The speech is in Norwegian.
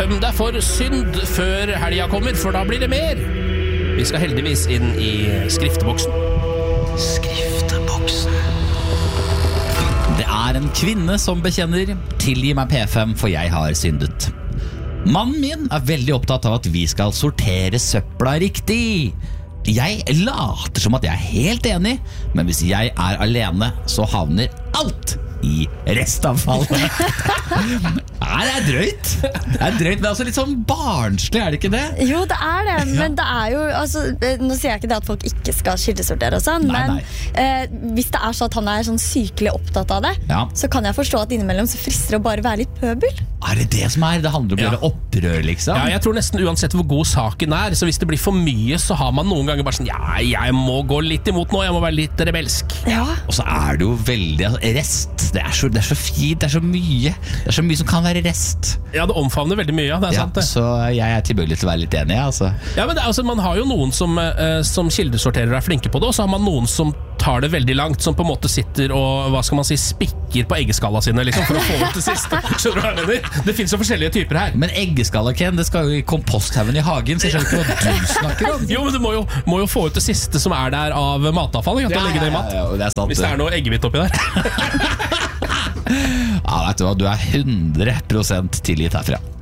Døm deg for synd før helga kommer, for da blir det mer. Vi skal heldigvis inn i skrifteboksen. Skrifteboksen. Det er en kvinne som bekjenner: tilgi meg P5, for jeg har syndet. Mannen min er veldig opptatt av at vi skal sortere søpla riktig. Jeg later som at jeg er helt enig, men hvis jeg er alene, så havner alt i restavfallet. Nei, det er drøyt. Det er drøyt, men altså litt sånn barnslig, er det ikke det? Jo, det er det, men det er jo altså, nå sier jeg ikke det at folk ikke skal kildesortere og sånn, men hvis det er så at han er sånn sykelig opptatt av det, så kan jeg forstå at innimellom så frister det å bare være litt pøbel. Er det det som er? Det handler om å gjøre opprør, liksom? Ja, jeg tror nesten uansett hvor god saken er, så hvis det blir for mye, så har man noen ganger bare sånn, jeg må gå litt imot nå, jeg må være litt rebelsk. Ja. Og så er det jo veldig rest. Det er så fint, det er så mye som kan være rest. Ja, det omfavner veldig mye, det er sant det. Så jeg er tilbøyelig til å være litt enig, altså. Ja, men man har jo noen som kildesorterer og er flinke på det, og så har man noen som tar det veldig langt, som på en måte sitter og, hva skal man si, spikker på eggeskalla sine, liksom, for å få ut det siste. Skjønner du hva jeg mener? Det finnes jo forskjellige typer her. Men eggeskalla, Ken, det skal jo i komposthaugen i hagen, så jeg skjønner ikke hva du snakker om. Jo, men du må jo få ut det siste som er der av matavfall, ikke? Til å legge det i mat. Det er sant. Hvis det er noe eggehvitt oppi der. Ja, vet du hva, du er 100% tilgitt herfra.